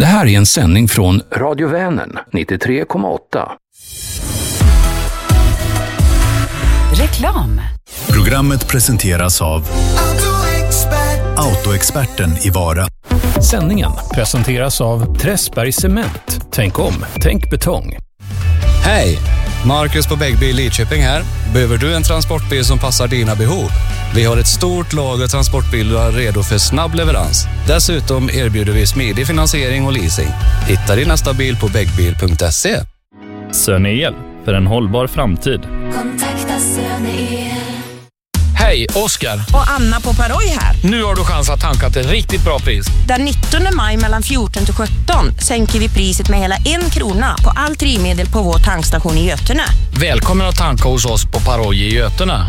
Det här är en sändning från Radio Vänern 93,8. Reklam. Programmet presenteras av Autoexperten i Vara. Sändningen presenteras av Träsberg Cement. Tänk om, tänk betong. Hej! Marcus på Bäggbil Lidköping här. Behöver du en transportbil som passar dina behov? Vi har ett stort lager transportbilar redo för snabb leverans. Dessutom erbjuder vi smidig finansiering och leasing. Hitta din nästa bil på bäggbil.se. Söne-el, för en hållbar framtid. Kontakta Söne-el. Hej, Oskar. Och Anna på Paroj här. Nu har du chans att tanka till ett riktigt bra pris. Den 19 maj mellan 14 till 17 sänker vi priset med hela 1 krona på allt drivmedel på vår tankstation i Götene. Välkommen att tanka hos oss på Paroj i Götene.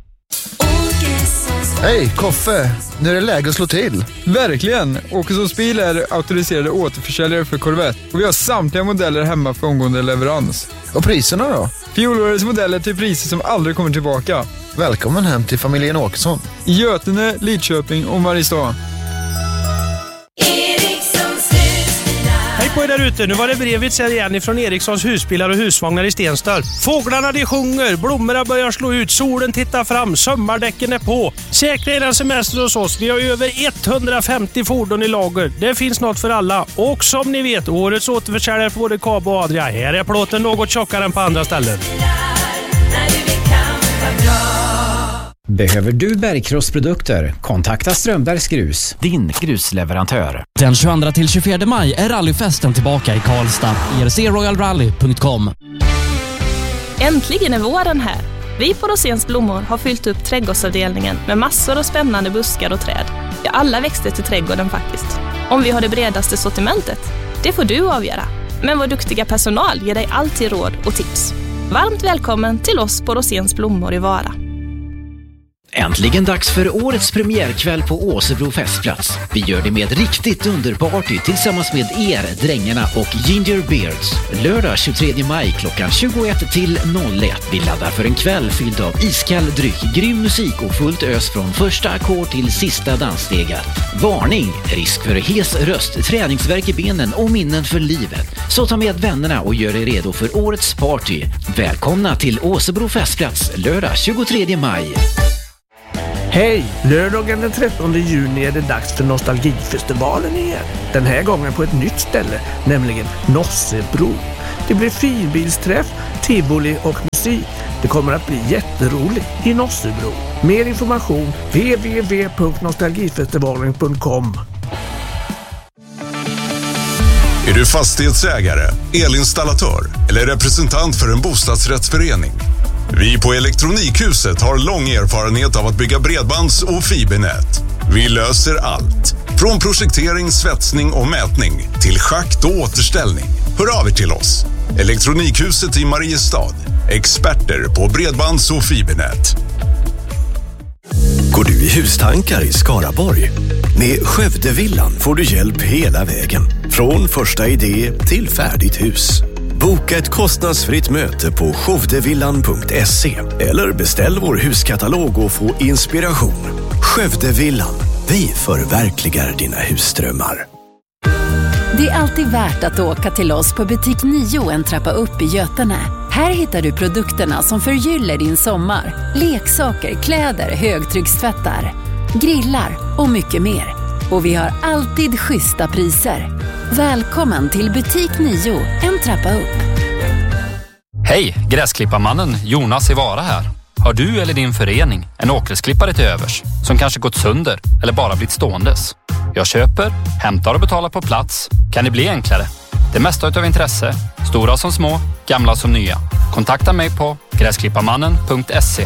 Hej, Koffe. Nu är det läge att slå till. Verkligen. Åkessons bil är auktoriserade återförsäljare för Corvette. Och vi har samtliga modeller hemma för omgående leverans. Och priserna då? Fjolårets modeller till priser som aldrig kommer tillbaka. Välkommen hem till familjen Åkesson. I Götene, Lidköping och Mariestad. Hej på er där ute, nu var det brevet ser igen ifrån Erikssons husbilar och husvagnar i Stenstorp. Fåglarna de sjunger, blommorna börjar slå ut, solen tittar fram, sommardäcken är på. Säkra er en semester hos oss, vi har över 150 fordon i lager. Det finns något för alla. Och som ni vet, årets återförsäljare på både Kab och Adria. Här är plåten något tjockare än på andra ställen. Behöver du bergkrossprodukter? Kontakta Strömbergs Grus, din grusleverantör. Den 22-24 maj är rallyfesten tillbaka i Karlstad. ercroyalrally.com. Äntligen är våren här. Vi på Rosens blommor har fyllt upp trädgårdsavdelningen med massor av spännande buskar och träd. Ja, alla växter till trädgården faktiskt. Om vi har det bredaste sortimentet, det får du avgöra. Men vår duktiga personal ger dig alltid råd och tips. Varmt välkommen till oss på Rosens blommor i Vara. Äntligen dags för årets premiärkväll på Åsebro festplats. Vi gör det med riktigt underparty tillsammans med er, drängarna och Ginger Beards. Lördag 23 maj klockan 21 till 01. Vi laddar för en kväll fylld av iskall dryck, grym musik och fullt ös från första ackord till sista dansstegar. Varning! Risk för hes röst, träningsvärk i benen och minnen för livet. Så ta med vännerna och gör er redo för årets party. Välkomna till Åsebro festplats lördag 23 maj. Hej! Lördagen den 13 juni är det dags för Nostalgifestivalen igen. Den här gången på ett nytt ställe, nämligen Nossebro. Det blir finbilsträff, tivoli och musik. Det kommer att bli jätteroligt i Nossebro. Mer information www.nostalgifestivalen.com. Är du fastighetsägare, elinstallatör eller representant för en bostadsrättsförening? Vi på Elektronikhuset har lång erfarenhet av att bygga bredbands- och fibernät. Vi löser allt. Från projektering, svetsning och mätning till schakt och återställning. Hör av er till oss. Elektronikhuset i Mariestad. Experter på bredbands- och fibernät. Går du i hustankar i Skaraborg? Med Skövdevillan får du hjälp hela vägen. Från första idé till färdigt hus. Boka ett kostnadsfritt möte på skövdevillan.se eller beställ vår huskatalog och få inspiration. Skövdevillan. Vi förverkligar dina husdrömmar. Det är alltid värt att åka till oss på butik 9 en trappa upp i Götene. Här hittar du produkterna som förgyller din sommar. Leksaker, kläder, högtryckstvättar, grillar och mycket mer. Och vi har alltid schyssta priser. Välkommen till butik 9, en trappa upp. Hej, gräsklipparmannen Jonas i Vara här. Har du eller din förening en åkgräsklippare till övers som kanske gått sönder eller bara blivit ståendes? Jag köper, hämtar och betalar på plats. Kan det bli enklare? Det mesta utav intresse, stora som små, gamla som nya. Kontakta mig på gräsklipparmannen.se.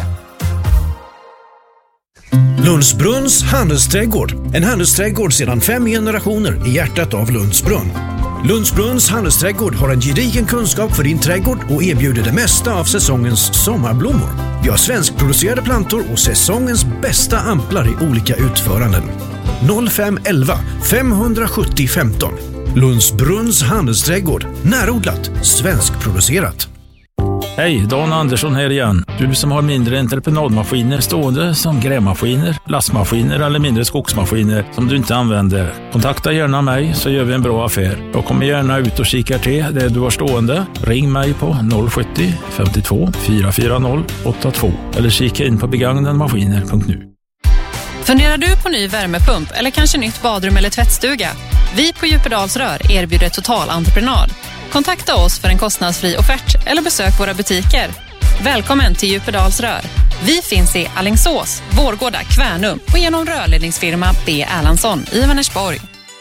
Lundsbrunns handelsträdgård. En handelsträdgård sedan 5 generationer i hjärtat av Lundsbrunn. Lundsbrunns handelsträdgård har en gedigen kunskap för din trädgård och erbjuder det mesta av säsongens sommarblommor. Vi har svenskproducerade plantor och säsongens bästa amplar i olika utföranden. 0511 570 15. Lundsbrunns handelsträdgård. Närodlat, svenskproducerat. Hej, Dan Andersson här igen. Du som har mindre entreprenadmaskiner stående som grävmaskiner, lastmaskiner eller mindre skogsmaskiner som du inte använder. Kontakta gärna mig så gör vi en bra affär. Jag kommer gärna ut och kika till det du har stående. Ring mig på 070 52 440 82 eller kika in på begagnenmaskiner.nu. Funderar du på ny värmepump eller kanske nytt badrum eller tvättstuga? Vi på Djupedalsrör erbjuder totalentreprenad. Kontakta oss för en kostnadsfri offert eller besök våra butiker. Välkommen till Djupedalsrör. Vi finns i Alingsås, Vårgårda, Kvärnum och genom rörledningsfirma B. Erlandsson i Vänersborg.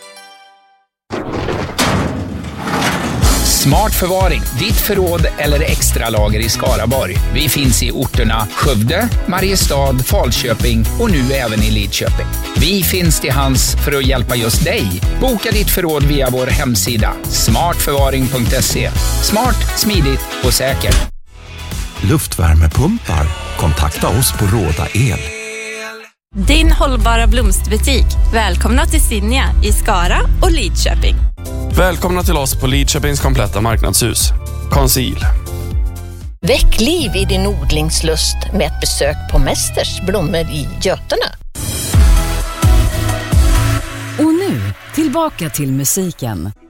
Smart förvaring, ditt förråd eller extra lager i Skaraborg. Vi finns i orterna Skövde, Mariestad, Falköping och nu även i Lidköping. Vi finns till hands för att hjälpa just dig. Boka ditt förråd via vår hemsida smartförvaring.se. Smart, smidigt och säkert. Luftvärmepumpar. Kontakta oss på Råda El. Din hållbara blomsterbutik. Välkomna till Sinja i Skara och Lidköping. Välkomna till oss på Lidköpings kompletta marknadshus. Conceal. Väck liv i din odlingslust med ett besök på Mästers blommor i Götene. Och nu, tillbaka till musiken.